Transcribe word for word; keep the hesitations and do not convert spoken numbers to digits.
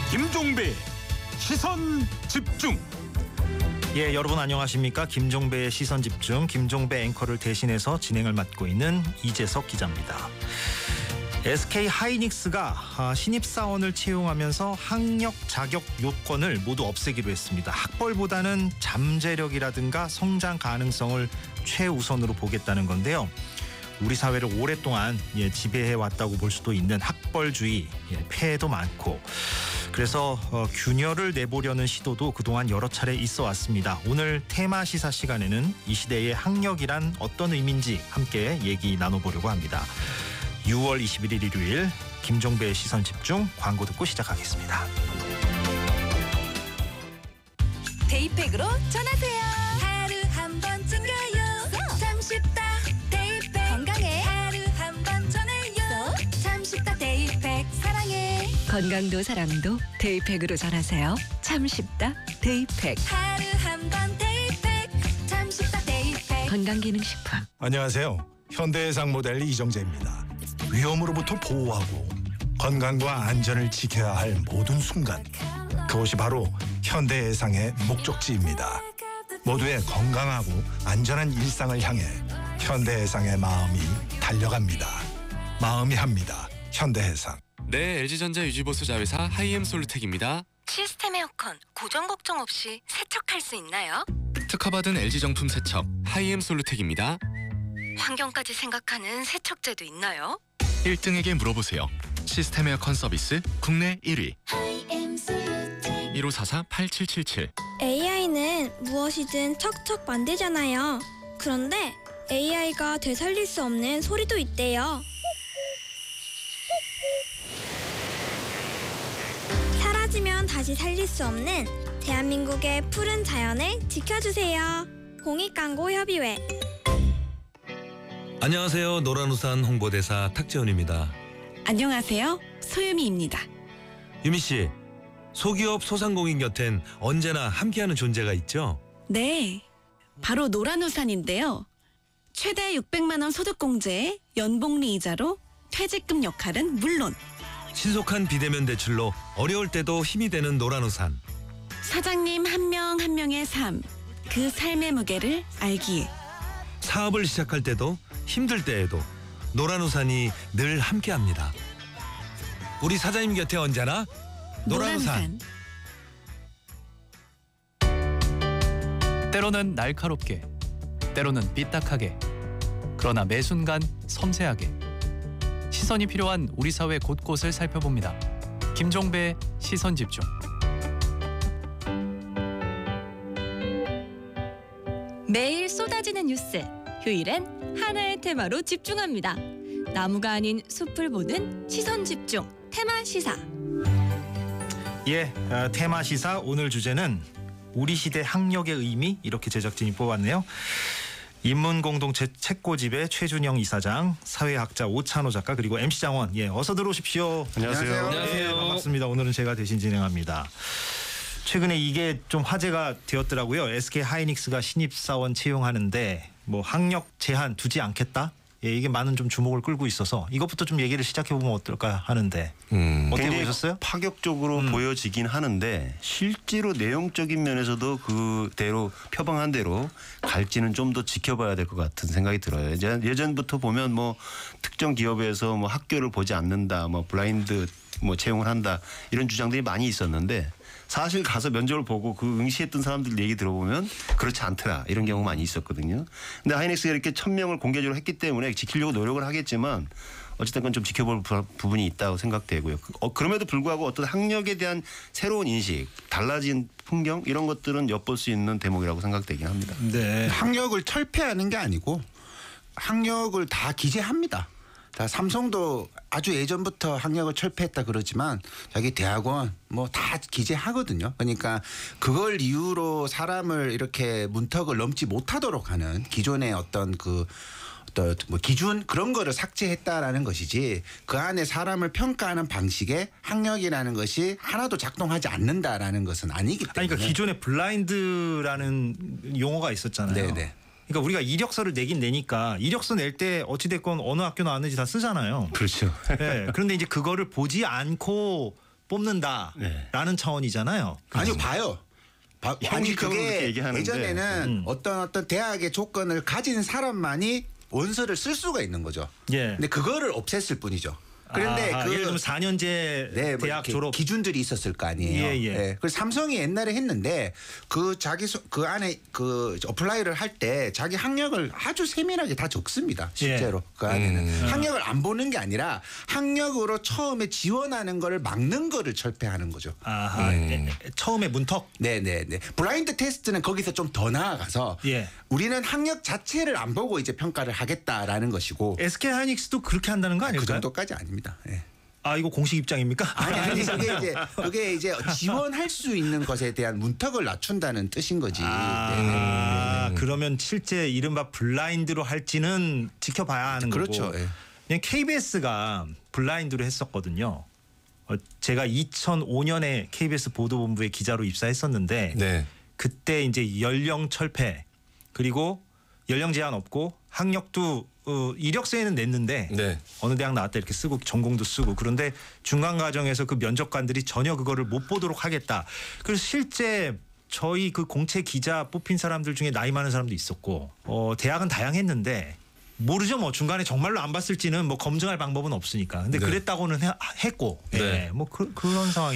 김종배 시선 집중. 예, 여러분 안녕하십니까? 김종배의 시선 집중, 김종배 앵커를 대신해서 진행을 맡고 있는 이재석 기자입니다. 에스케이 하이닉스가 신입사원을 채용하면서 학력 자격 요건을 모두 없애기로 했습니다. 학벌보다는 잠재력이라든가 성장 가능성을 최우선으로 보겠다는 건데요. 우리 사회를 오랫동안 예, 지배해 왔다고 볼 수도 있는 학벌주의, 예, 폐해도 많고, 그래서 어, 균열을 내보려는 시도도 그동안 여러 차례 있어 왔습니다. 오늘 테마 시사 시간에는 이 시대의 학력이란 어떤 의미인지 함께 얘기 나눠보려고 합니다. 유월 이십일일 일요일 김종배의 시선 집중, 광고 듣고 시작하겠습니다. 데이팩으로 전하세요. 하루 한 번 챙겨요. 참 쉽다 데이팩. 건강해. 하루 한 번 전해요. 참 쉽다 데이팩. 사랑해. 건강도 사랑도 데이팩으로 전하세요. 참 쉽다 데이팩. 하루 한 번 데이팩. 참 쉽다 데이팩. 건강기능식품. 안녕하세요. 현대해상 모델 이정재입니다. 위험으로부터 보호하고 건강과 안전을 지켜야 할 모든 순간, 그것이 바로 현대해상의 목적지입니다. 모두의 건강하고 안전한 일상을 향해 현대해상의 마음이 달려갑니다. 마음이 합니다. 현대해상. 네, 엘지전자 유지보수 자회사 하이엠솔루텍입니다. 시스템 에어컨 고장 걱정 없이 세척할 수 있나요? 특허받은 엘지 정품 세척 하이엠솔루텍입니다. 환경까지 생각하는 세척제도 있나요? 일 등에게 물어보세요. 시스템 에어컨 서비스 국내 일 위. 일오사사 팔칠칠칠. 에이아이는 무엇이든 척척 만들잖아요. 그런데 에이아이가 되살릴 수 없는 소리도 있대요. 사라지면 다시 살릴 수 없는 대한민국의 푸른 자연을 지켜주세요. 공익광고협의회. 안녕하세요. 노란우산 홍보대사 탁재훈입니다. 안녕하세요. 소유미입니다. 유미씨, 소기업 소상공인 곁엔 언제나 함께하는 존재가 있죠? 네, 바로 노란우산인데요. 최대 육백만 원 소득공제에 연봉리 이자로 퇴직금 역할은 물론 신속한 비대면 대출로 어려울 때도 힘이 되는 노란우산. 사장님 한 명 한 명의 삶, 그 삶의 무게를 알기에 사업을 시작할 때도 힘들 때에도 노란우산이 늘 함께합니다. 우리 사장님 곁에 언제나 노란우산. 때로는 날카롭게, 때로는 삐딱하게, 그러나 매 순간 섬세하게 시선이 필요한 우리 사회 곳곳을 살펴봅니다. 김종배의 시선 집중. 매일 쏟아지는 뉴스, 휴일엔 하나의 테마로 집중합니다. 나무가 아닌 숲을 보는 시선 집중 테마 시사. 예, 어, 테마 시사 오늘 주제는 우리 시대 학력의 의미, 이렇게 제작진이 뽑았네요. 인문공동체 책고집의 최준영 이사장, 사회학자 오찬호 작가, 그리고 엠씨 장원. 예, 어서 들어오십시오. 안녕하세요. 안녕하세요. 예, 반갑습니다. 오늘은 제가 대신 진행합니다. 최근에 이게 좀 화제가 되었더라고요. 에스케이 하이닉스가 신입사원 채용하는데 뭐 학력 제한 두지 않겠다? 예, 이게 많은 좀 주목을 끌고 있어서 이것부터 좀 얘기를 시작해보면 어떨까 하는데 음, 어떻게 굉장히 보셨어요? 파격적으로 음. 보여지긴 하는데 실제로 내용적인 면에서도 그대로 표방한 대로 갈지는 좀 더 지켜봐야 될 것 같은 생각이 들어요. 이제 예전부터 보면 뭐 특정 기업에서 뭐 학교를 보지 않는다, 뭐 블라인드 뭐 채용을 한다, 이런 주장들이 많이 있었는데 사실 가서 면접을 보고 그 응시했던 사람들 얘기 들어보면 그렇지 않더라, 이런 경우 많이 있었거든요. 근데 하이닉스가 이렇게 천 명을 공개적으로 했기 때문에 지키려고 노력을 하겠지만 어쨌든 건 좀 지켜볼 부분이 있다고 생각되고요. 어, 그럼에도 불구하고 어떤 학력에 대한 새로운 인식, 달라진 풍경, 이런 것들은 엿볼 수 있는 대목이라고 생각되긴 합니다. 네. 학력을 철폐하는 게 아니고 학력을 다 기재합니다. 다 삼성도 아주 예전부터 학력을 철폐했다 그러지만 자기 대학원 뭐 다 기재하거든요. 그러니까 그걸 이유로 사람을 이렇게 문턱을 넘지 못하도록 하는 기존의 어떤 그 어떤 뭐 기준 그런 거를 삭제했다라는 것이지, 그 안에 사람을 평가하는 방식에 학력이라는 것이 하나도 작동하지 않는다라는 것은 아니기 때문에. 아니, 그러니까 기존에 블라인드라는 용어가 있었잖아요. 네네. 그러니까 우리가 이력서를 내긴 내니까 이력서 낼 때 어찌됐건 어느 학교 나왔는지 다 쓰잖아요. 그렇죠. 네, 그런데 이제 그거를 보지 않고 뽑는다라는 차원이잖아요. 아니요, 봐요. 바, 아니 형식적으로 그렇게 그게 얘기하는데. 예전에는 음. 어떤 어떤 대학의 조건을 가진 사람만이 원서를 쓸 수가 있는 거죠. 예. 근데 그거를 없앴을 뿐이죠. 그런데 아, 그 예를 들면 사 년제 네, 뭐 대학 이렇게 졸업 기준들이 있었을 거 아니에요. 예, 예. 네, 그래서 삼성이 옛날에 했는데 그 자기 소- 그 안에 그 어플라이를 할 때 자기 학력을 아주 세밀하게 다 적습니다. 실제로 그 안에는 음. 학력을 안 보는 게 아니라 학력으로 처음에 지원하는 거를 막는 거를 철폐하는 거죠. 아하, 네, 처음에 문턱. 네네네. 블라인드 테스트는 거기서 좀 더 나아가서 예. 우리는 학력 자체를 안 보고 이제 평가를 하겠다라는 것이고 에스케이 하이닉스도 그렇게 한다는 거 그 아닐까요? 정도까지 아닙니다. 예. 아 이거 공식 입장입니까? 아니 아니 그게 이제 그게 이제 지원할 수 있는 것에 대한 문턱을 낮춘다는 뜻인 거지. 아, 네. 그러면 실제 이른바 블라인드로 할지는 지켜봐야 하는 그렇죠. 거고. 예. 그냥 케이비에스가 블라인드로 했었거든요. 어, 제가 이천오 년에 케이비에스 보도본부에 기자로 입사했었는데 네. 그때 이제 연령 철폐 그리고 연령 제한 없고 학력도 어, 이력서에는 냈는데 네. 어느 대학 나왔다 이렇게 쓰고 전공도 쓰고 그런데 중간 과정에서 그 면접관들이 전혀 그거를 못 보도록 하겠다. 그래서 실제 저희 그 공채 기자 뽑힌 사람들 중에 나이 많은 사람도 있었고 어, 대학은 다양했는데 모르죠. 뭐 중간에 정말로 안 봤을지는 뭐 검증할 방법은 없으니까. 근데 네. 그랬다고는 해- 했고 네. 예, 뭐 그, 그런 상황이.